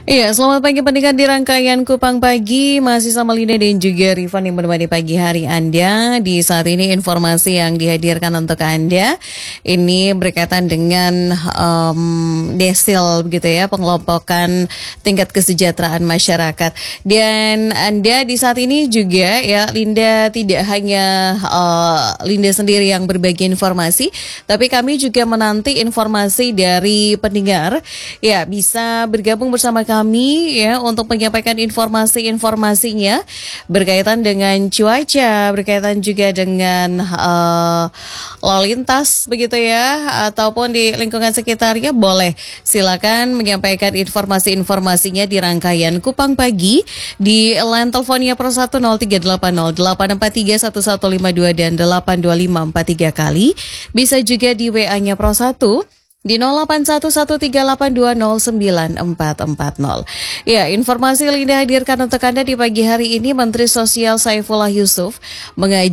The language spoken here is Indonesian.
Iya, selamat pagi pendengar di rangkaian Kupang Pagi. Masih sama Linda dan juga Rifan yang menemani pagi hari Anda. Di saat ini informasi yang dihadirkan untuk Anda ini berkaitan dengan desil begitu ya, pengelompokan tingkat kesejahteraan masyarakat. Dan Anda di saat ini juga ya, Linda tidak hanya Linda sendiri yang berbagi informasi, tapi kami juga menanti informasi dari pendengar. Ya, bisa bergabung bersama kami ya untuk menyampaikan informasi-informasinya berkaitan dengan cuaca, berkaitan juga dengan lalu lintas begitu ya, ataupun di lingkungan sekitarnya. Boleh silakan menyampaikan informasi-informasinya di rangkaian Kupang Pagi di line teleponnya Pro 1038084315152 dan 82543 kali. Bisa juga di WA-nya Pro 1 di 081138209440. Ya, informasi Linda hadirkan untuk Anda di pagi hari ini. Menteri Sosial Saifullah Yusuf mengajak